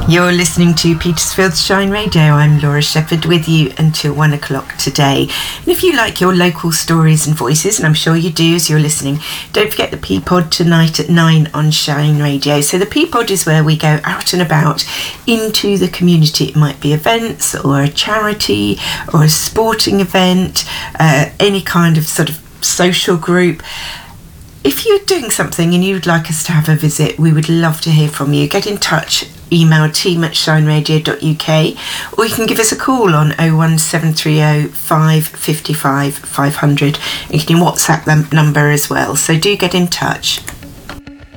You're listening to Petersfield's Shine Radio. I'm Laura Shepherd with you until 1 o'clock today. And if you like your local stories and voices, and I'm sure you do as you're listening, don't forget the P-Pod tonight at 9 on Shine Radio. So the P-Pod is where we go out and about into the community. It might be events or a charity or a sporting event, any kind of sort of social group. If you're doing something and you'd like us to have a visit, we would love to hear from you. Get in touch. Email team@shineradio.uk, or you can give us a call on 01730 555 500. You can WhatsApp that number as well, so do get in touch.